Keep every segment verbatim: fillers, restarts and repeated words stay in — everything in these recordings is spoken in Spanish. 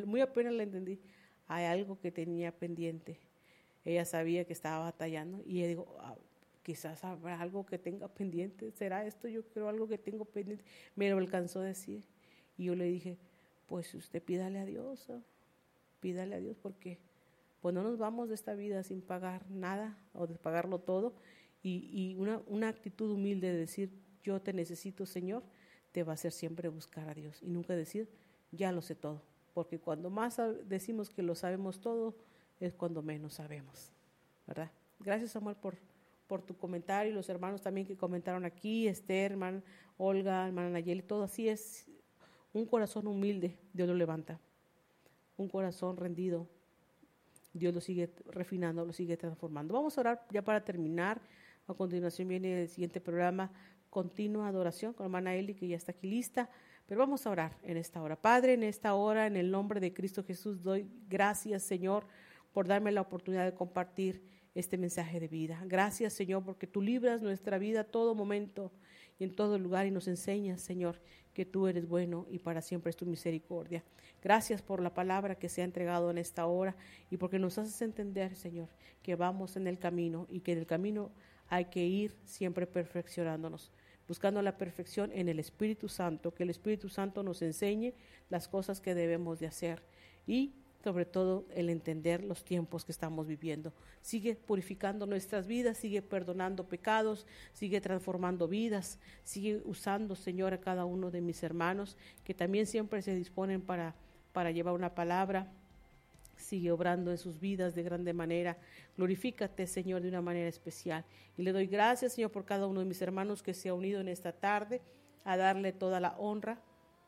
muy apenas la entendí, hay algo que tenía pendiente. Ella sabía que estaba batallando y ella dijo, ah, quizás habrá algo que tenga pendiente, ¿será esto? Yo creo algo que tengo pendiente. Me lo alcanzó a decir y yo le dije, pues usted pídale a Dios, ¿no? Pídale a Dios porque pues no nos vamos de esta vida sin pagar nada o de pagarlo todo y, y una, una actitud humilde de decir, yo te necesito, Señor, te va a hacer siempre buscar a Dios y nunca decir, ya lo sé todo, porque cuando más decimos que lo sabemos todo, es cuando menos sabemos, ¿verdad? Gracias, Samuel, por, por tu comentario y los hermanos también que comentaron aquí, Esther, hermana Olga, hermana Nayeli, todo así es, un corazón humilde, Dios lo levanta, un corazón rendido, Dios lo sigue refinando, lo sigue transformando. Vamos a orar ya para terminar. A continuación viene el siguiente programa, Continua Adoración, con la hermana Eli, que ya está aquí lista. Pero vamos a orar en esta hora. Padre, en esta hora, en el nombre de Cristo Jesús, doy gracias, Señor, por darme la oportunidad de compartir este mensaje de vida. Gracias, Señor, porque tú libras nuestra vida a todo momento y en todo lugar y nos enseñas, Señor, que tú eres bueno y para siempre es tu misericordia. Gracias por la palabra que se ha entregado en esta hora y porque nos haces entender, Señor, que vamos en el camino y que en el camino hay que ir siempre perfeccionándonos, buscando la perfección en el Espíritu Santo, que el Espíritu Santo nos enseñe las cosas que debemos de hacer y sobre todo el entender los tiempos que estamos viviendo. Sigue purificando nuestras vidas, sigue perdonando pecados, sigue transformando vidas, sigue usando, Señor, a cada uno de mis hermanos que también siempre se disponen para, para llevar una palabra. Sigue obrando en sus vidas de grande manera. Glorifícate, Señor, de una manera especial. Y le doy gracias, Señor, por cada uno de mis hermanos que se ha unido en esta tarde a darle toda la honra,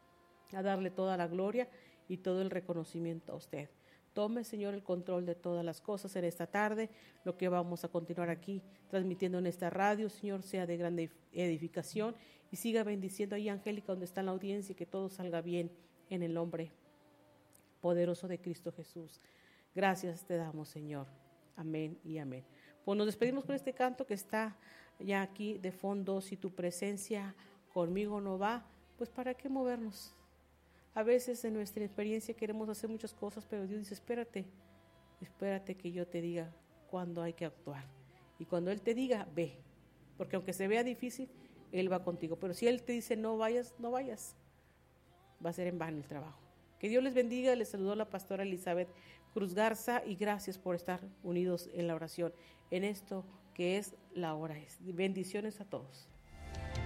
a darle toda la gloria y todo el reconocimiento a usted. Tome, Señor, el control de todas las cosas en esta tarde. Lo que vamos a continuar aquí transmitiendo en esta radio, Señor, sea de grande edificación y siga bendiciendo ahí, Angélica, donde está la audiencia, y que todo salga bien en el nombre poderoso de Cristo Jesús. Gracias te damos, Señor. Amén y amén. Pues nos despedimos con este canto que está ya aquí de fondo. Si tu presencia conmigo no va, pues ¿para qué movernos? A veces en nuestra experiencia queremos hacer muchas cosas, pero Dios dice, espérate, espérate que yo te diga cuándo hay que actuar. Y cuando Él te diga, ve. Porque aunque se vea difícil, Él va contigo. Pero si Él te dice, no vayas, no vayas. Va a ser en vano el trabajo. Que Dios les bendiga. Les saludó la pastora Elizabeth Cruz Garza y gracias por estar unidos en la oración, en esto que es la hora. Bendiciones a todos.